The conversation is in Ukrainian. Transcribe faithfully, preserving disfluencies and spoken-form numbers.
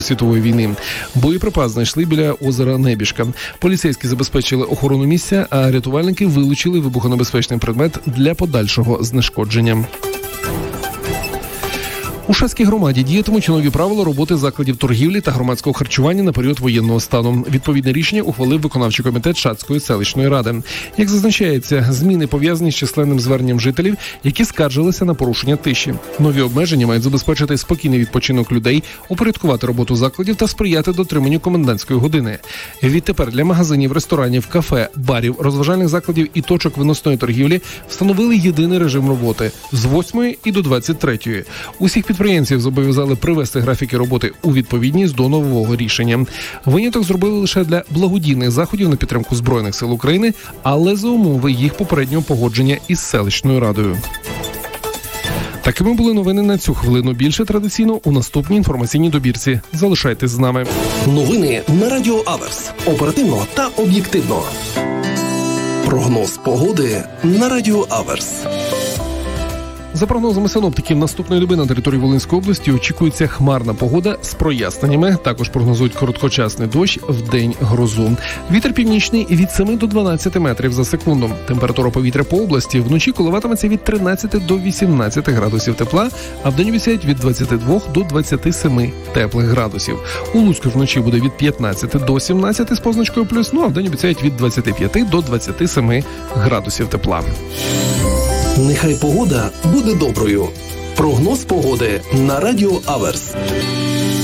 світової війни. Боєприпас знайшли біля озера Небіжка. Поліцейські забезпечили охорону місця, а рятувальники вилучили вибухонебезпечний предмет для подальшого знешкодження. У Шацькій громаді діятимуть нові правила роботи закладів торгівлі та громадського харчування на період воєнного стану. Відповідне рішення ухвалив виконавчий комітет Шацької селищної ради. Як зазначається, зміни пов'язані з численним зверненням жителів, які скаржилися на порушення тиші. Нові обмеження мають забезпечити спокійний відпочинок людей, упорядкувати роботу закладів та сприяти дотриманню комендантської години. Відтепер для магазинів, ресторанів, кафе, барів, розважальних закладів і точок виносної торгівлі встановили єдиний режим роботи – з восьмої і до двадцять третьої. Усіх підприємців зобов'язали привести графіки роботи у відповідність до нового рішення. Виняток зробили лише для благодійних заходів на підтримку Збройних сил України, але за умови їх попереднього погодження із селищною радою. Такими були новини на цю хвилину. Більше традиційно у наступній інформаційній добірці. Залишайтесь з нами. Новини на Радіо Аверс. Оперативно та об'єктивно. Прогноз погоди на Радіо Аверс. За прогнозами синоптиків, наступної доби на території Волинської області очікується хмарна погода з проясненнями. Також прогнозують короткочасний дощ, вдень грозу. Вітер північний від семи до дванадцяти метрів за секунду. Температура повітря по області вночі коливатиметься від тринадцяти до вісімнадцяти градусів тепла, а вдень обіцяють від двадцяти двох до двадцяти семи теплих градусів. У Луцьку вночі буде від п'ятнадцяти до сімнадцяти з позначкою плюс, ну а вдень обіцяють від двадцяти п'яти до двадцяти семи градусів тепла. Нехай погода буде доброю. Прогноз погоди на Радіо Аверс.